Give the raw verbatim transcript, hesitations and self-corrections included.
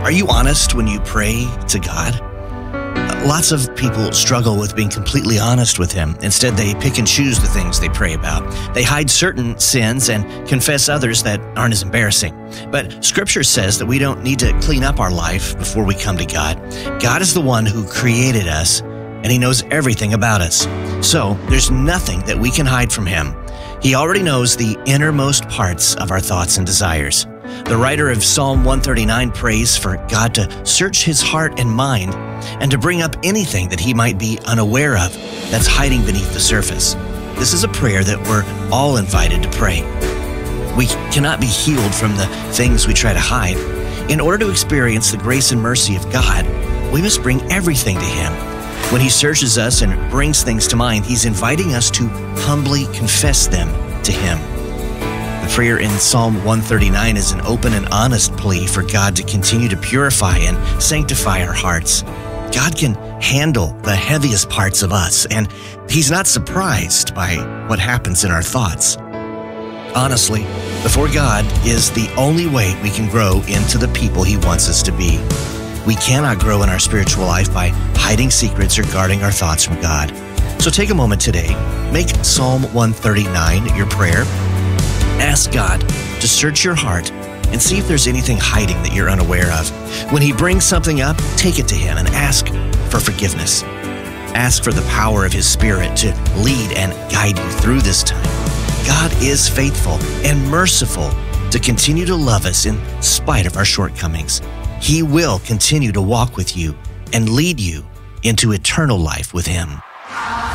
Are you honest when you pray to God? Lots of people struggle with being completely honest with Him. Instead, they pick and choose the things they pray about. They hide certain sins and confess others that aren't as embarrassing. But Scripture says that we don't need to clean up our life before we come to God. God is the one who created us, and He knows everything about us. So there's nothing that we can hide from Him. He already knows the innermost parts of our thoughts and desires. The writer of Psalm one thirty-nine prays for God to search his heart and mind and to bring up anything that he might be unaware of that's hiding beneath the surface. This is a prayer that we're all invited to pray. We cannot be healed from the things we try to hide. In order to experience the grace and mercy of God, we must bring everything to Him. When He searches us and brings things to mind, He's inviting us to humbly confess them to Him. The prayer in Psalm one thirty-nine is an open and honest plea for God to continue to purify and sanctify our hearts. God can handle the heaviest parts of us, and He's not surprised by what happens in our thoughts. Honestly, before God is the only way we can grow into the people He wants us to be. We cannot grow in our spiritual life by hiding secrets or guarding our thoughts from God. So take a moment today, make Psalm one thirty-nine your prayer. Ask God to search your heart and see if there's anything hiding that you're unaware of. When He brings something up, take it to Him and ask for forgiveness. Ask for the power of His Spirit to lead and guide you through this time. God is faithful and merciful to continue to love us in spite of our shortcomings. He will continue to walk with you and lead you into eternal life with Him.